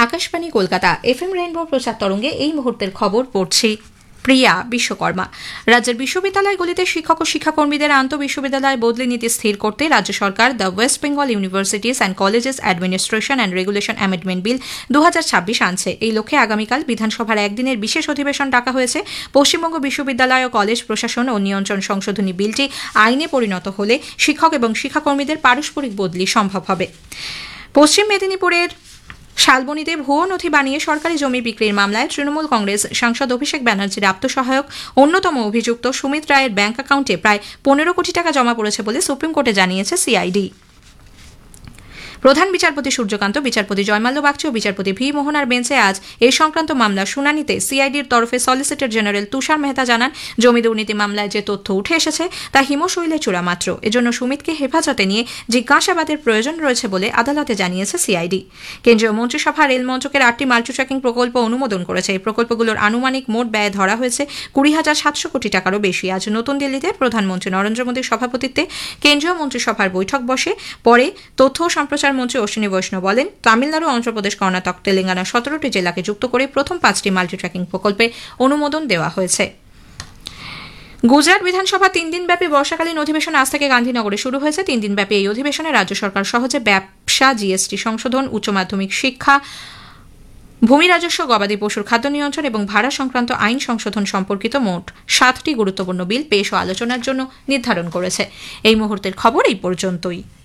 Akashvani Kolkata FM rainbow প্রচার তরঙ্গে এই মুহূর্তের খবর পড়ছি প্রিয়া বিশ্বকর্মা। রাজ্যের বিশ্ববিদ্যালয়গুলিতে শিক্ষক ও শিক্ষাকর্মীদের আন্তঃবিশ্ববিদ্যালয় বদলি নীতি স্থির করতে রাজ্য সরকার the West Bengal universities and colleges administration and regulation amendment bill 2026 আনছে। এই লক্ষ্যে আগামীকাল বিধানসভার একদিনের বিশেষ অধিবেশন ডাকা হয়েছে। পশ্চিমবঙ্গ বিশ্ববিদ্যালয় ও কলেজ প্রশাসন ও নিয়ন্ত্রণ সংশোধনী বিলটি আইনে পরিণত হলে শিক্ষক এবং শিক্ষাকর্মীদের পারস্পরিক বদলি সম্ভব হবে। পশ্চিম মেদিনীপুরের শালবনীতে ভুয়ো নথি বানিয়ে সরকারি জমি বিক্রির মামলায় তৃণমূল কংগ্রেস সাংসদ অভিষেক ব্যানার্জির আত্মসহায়ক অন্যতম অভিযুক্ত সুমিত রায়ের ব্যাংক অ্যাকাউন্টে প্রায় 15 কোটি টাকা জমা পড়েছে বলে সুপ্রিম কোর্টে জানিয়েছে সিআইডি। প্রধান বিচারপতি সূর্যকান্ত, বিচারপতি জয়মাল্য বাগচি ও বিচারপতি ভি মোহনার বেঞ্চে আজ এই সংক্রান্ত মামলার শুনানিতে সিআইডির তরফে সলিসিটর জেনারেল তুষার মেহতা জানান, জমি দুর্নীতি মামলায় যে তথ্য উঠে এসেছে তা হিমশৈলে চূড়া মাত্র। এজন্য সুমিতকে হেফাজতে নিয়ে জিজ্ঞাসাবাদের প্রয়োজন রয়েছে বলে আদালতে জানিয়েছে সিআইডি। কেন্দ্রীয় মন্ত্রিসভা রেল মন্ত্রকের 8টি মাল্টি ট্র্যাকিং প্রকল্প অনুমোদন করেছে। এই প্রকল্পগুলোর আনুমানিক মোট ব্যয় ধরা হয়েছে 20,700 কোটি টাকারও বেশি। আজ নতুন দিল্লিতে প্রধানমন্ত্রী নরেন্দ্র মোদীর সভাপতিত্বে কেন্দ্রীয় মন্ত্রিসভার বৈঠক বসে। পরে তথ্য ও সম্প্রচার মন্ত্রী অশ্বিনী বৈষ্ণব বলেন, তামিলনাড়ু, অন্ধ্রপ্রদেশ, কর্ণাটক, তেলেঙ্গানা 17টি জেলাকে যুক্ত করে প্রথম 5টি মাল্টি ট্র্যাকিং প্রকল্পে অনুমোদন দেওয়া হয়েছে। গুজরাট বিধানসভা 3 দিনব্যাপী বর্ষাকালীন অধিবেশন আজ থেকে গান্ধীনগরে শুরু হয়েছে। 3 দিনব্যাপী এই অধিবেশনে রাজ্য সরকার সহজে ব্যবসা, জিএসটি সংশোধন, উচ্চ মাধ্যমিক শিক্ষা, ভূমি রাজস্ব, গবাদি পশুর খাদ্য নিয়ন্ত্রণ এবং ভাড়া সংক্রান্ত আইন সংশোধন সম্পর্কিত মোট 7টি গুরুত্বপূর্ণ বিল পেশ ও আলোচনার জন্য নির্ধারণ করেছে। এই মুহূর্তের খবর এই পর্যন্তই।